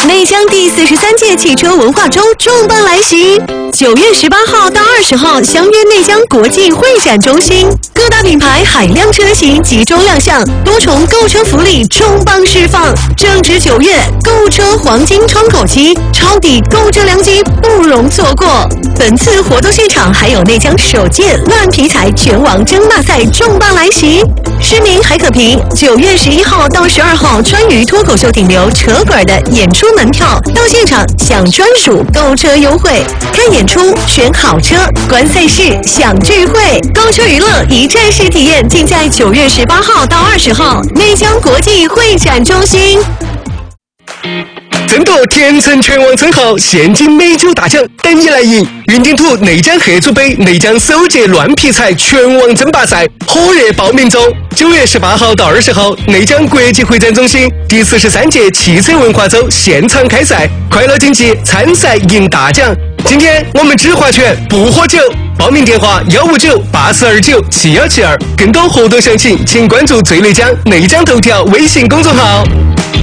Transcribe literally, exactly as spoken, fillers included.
内江第四十三届汽车文化周重磅来袭，九月十八号到二十号相约内江国际会展中心，各大品牌海量车型集中亮相，多重购车福利重磅释放。正值九月，购车黄金窗口期，抄底购车良机不容错过。本次活动现场还有内江首届烂皮材拳王争霸赛重磅来袭，市民还可凭九月十一号到十二号川渝脱口秀顶流扯滚的演出门票到现场享专属购车优惠，看演出选好车，观赛事享聚会，购车娱乐一站式体验，尽在九月十八号到二十号内江国际会展中心。 争夺甜橙拳王称号，现金美酒大奖等你来赢！云顶土内江合组杯内江首届乱皮材拳王争霸赛火热报名中，九月十八号到二十号，内江国际会展中心第四十三届汽车文化周现场开赛，快乐竞技，参赛赢大奖！今天我们只划拳不喝酒，报名电话幺五九八四二九七幺七二，更多活动详情请关注最内江内江头条微信公众号。